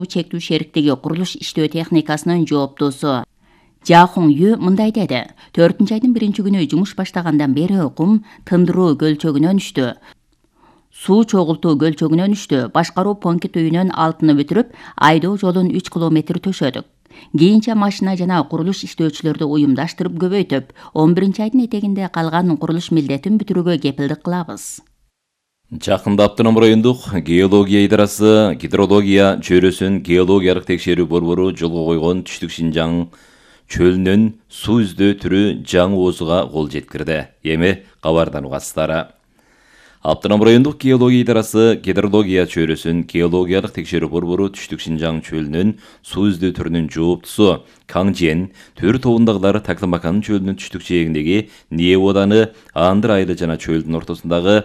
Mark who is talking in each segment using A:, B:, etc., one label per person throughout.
A: чектүү шериктиги курулуш иштөө техникасынын жооптуусу Жа Хон Ю мындай деди. 4-айдын 1-күнү жумуш баштагандан бери кум тындыруу көлчөгүнөн үштү. Суу чогултуу көлчөгүнөн үштү. Башкаруу пункт үйүнөн алтыны бүтүрүп, айдоо жолун 3 километр төшөдүк. Кийинче машина жана курулуш иштөөчүлөрдү уюмдаштырып көбөйтүп, 11-айдын этегинде калган курулуш милдетин бүтүрүүгө кепилдик кылабыз.
B: Жакында Автоном райондук геология идарасы гидрология чөйрөсүн геологиялык текшерүү борбору жолго койгон түштүк Шинжаң чөлүнөн суу издөө түрү жаңы оозуга кол жеткирди. Эми кабардан угасыздар. Автоном райондук геология идарасы гидрология чөйрөсүн геологиялык текшерүү борбору түштүк Шинжаң чөлүнөн суу издөө түрүнүн жооптусу Каң Жен төр тобундагылар Таклымакан чөлүнүн түштүк жээгиндеги Ние ооданы Андыр айылы жана чөлдүн ортосундагы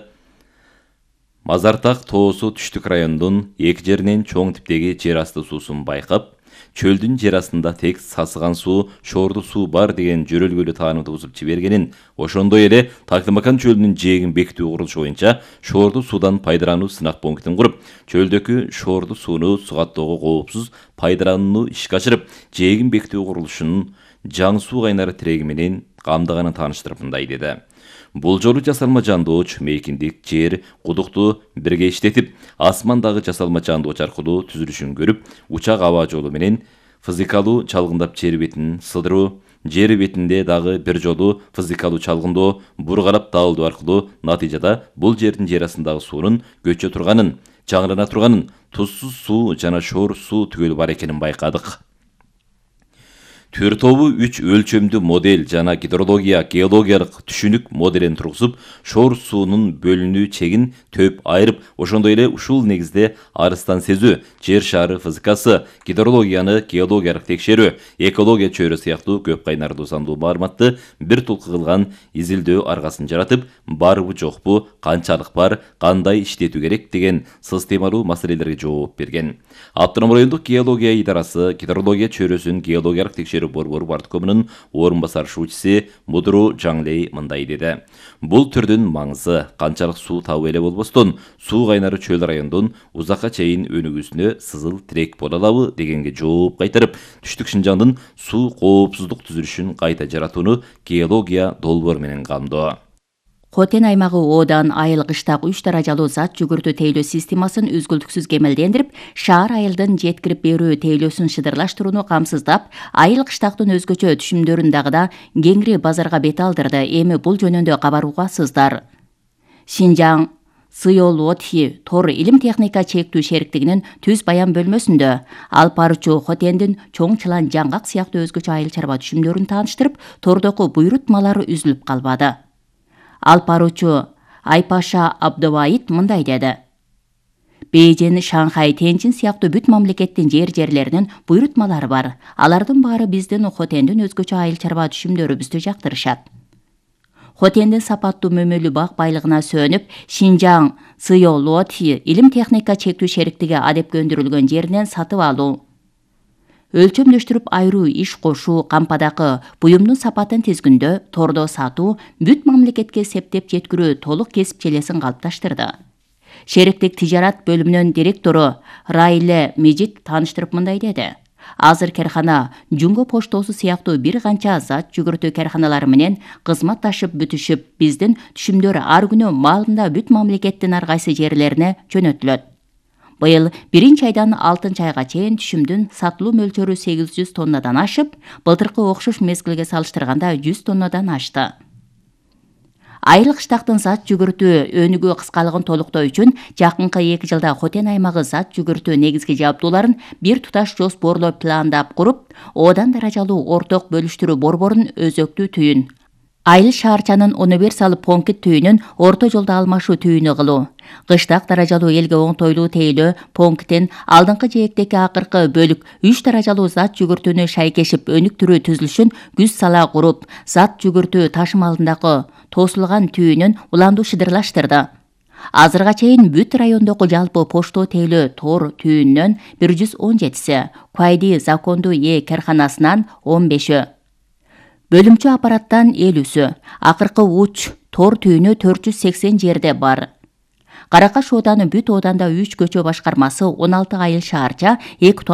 B: Мазартак тоосу түштүк райондун эки жеринен чоң типтеги жер асты суусун байкап, чөлдүн жер астында тек сасыган суу, шоорду суу бар деген жөрөлгөлүү таанымды бузуп жибергенин, ошондой эле Таклымакан чөлүнүн жээгин бекитүү курулушу боюнча шоорду суудан пайдалануу сынак пунктин куруп, чөлдөгү шоорду сууну сугаттоого коопсуз пайдаланууну ишке ашырып, жээгин бекитүү курулушунун жаңы суу кайнары тиреги менен камдаганын тааныштырып мындай деди. Бул жолу жасалма жандооч, мейкиндик, жер, кудукту бирге иштетип, асмандагы жасалма жандооч аркылуу түзүлүшүн көрүп, учак аба жолу менен физикалуу чалгындап жер бетин сыдыруу, жер бетинде дагы бир жолу физикалуу чалгындоо, бургалап даалдоо аркылуу натыйжада бул жердин жер астындагы суунун көчө турганын, жаңылана турганын, тузсуз суу жана шоор суу түгөл бар экенин байкадык. Төр тобу 3 өлчөмдүү модель жана гидрология геологиялык түшүнүк моделин тургузуп, шоор суунун бөлүнүү чегин төп айырып, ошондой эле ушул негизде арыстан сезүү, жер шары физикасы, гидрологияны геологиялык текшерүү, экология чөйрө сыяктуу көп кайнардуу сандуу маалыматты бир тулкы кылган изилдөө аргасын жаратып, барбы жокпу, канчалык бар, кандай иштетүү керек деген системалуу маселелерге жооп берген. Автоном райондук геология идарасы гидрология чөйрөсүн геологиялык текшерүү борбору парткомунун орун басар шуучусу Мудуру Жаңлей мындай деди. Бул түрдүн маңызы канчалык суу табып эле болбостон, суу кайнары чөл райондун узакка чейин өнүгүүсүнө сызыл тирек боло алабы дегенге жооп кайтарып, түштүк Шинжаңдын суу коопсуздук түзүлүшүн кайта жаратууну геология долбоор менен камдоо.
A: Хотен аймагы оодан айыл кыштак 3 даражалуу зат жүгүртүү тейлөө системасын үзгүлтүксүз кемелдендирип, шаар айылдын жеткирип берүү тейлөөсүн шыдырлаштырууну камсыздап, айыл кыштактын өзгөчө түшүмдөрүн дагы кеңири базарга бет алдырды. Эми бул жөнүндө кабар угасыздар. Шинжаң Сыйолотхи тор илим техника чектүү шериктигинин түз баян бөлмөсүндө Алпарчу Хотендин чоң чылан жаңгак сыяктуу өзгөчө айыл чарба түшүмдөрүн тааныштырып, тордоку буйрутмалары үзүлүп калбады. Алпаручу Айпаша Абдывайит мындай деди. Бейжин, Шанхай, Тенчин сыяктуу бүт мамлекеттин жерлеринин буйрутмалары бар. Алардын баары биздин Хотендин өзгөчө айыл чарба түшүмдөрүбүздү жактырышат. Хотендин сапаттуу мөмөлүү бак байлыгына сөнүп, Шинжаң Сыйолотхи илим техника чектүү шериктиги адепке өндүрүлгөн жеринен сатып алуу, өлчөмдөштүрүп айыруу иш кошуу, кампадагы буюмдун сапатын тизгиндөө, тордо сатуу, бүт мамлекетке септеп жеткирүү толук кесип челесин калыпташтырды. Шериктик тижарат бөлүмүнүн директору Райле Мejit тааныштырып мындай деди. Азыр кархана Жунго поштосу сыяктуу бир канча зат жүгүртүү карханалары менен кызматташып бүтүшүп, биздин түшүмдөр ар күнү маалында бүт мамлекеттин ар кайсы жерлерине жөнөтүлөт. Быйыл 1-айдан 6-айга чейин түшүмдүн сатылуу мөлчөрү 800 тоннадан ашып, былтыркы окшош мезгилге салыштырганда 100 тоннадан ашты. Айыл кыштактын зат жүгүртүү өнүгүү кыскалыгын толуктоо үчүн жакынкы 2 жылда Хотен аймагы зат жүгүртүү негизги жабдууларын бир туташ жоспорлоо пландап куруп, оодан даражалуу орток бөлүштүрүү борборун өзөктүү түйүн, айыл шаарчанын универсал пункт түйүнүн орто жолдо алмашуу түйүнү кылуу, кыштак даражалуу элге оңтойлуу тейлөө пунктин алдыңкы жээктеги акыркы бөлүк 3 даражалуу зат жүгүртүүнү шайкешип өнүктүрүү түзүлүшүн күз сала куруп, зат жүгүртүү ташыма алдындагы тосулган түйүнүн уланду шыдырлаштырды. Азырга чейин бүт райондогу жалпы пошто тейлөө тор түйүнүнөн 117-си, Куайди закондуу ээ карханасынан 15-өө, бөлүмчө аппараттан 50-сү, акыркы уч тор түйүнү 480 жерде бар. Каракаш ооданы бүт ооданда 3 көчө башкармасы, 16 айыл шаарча, 2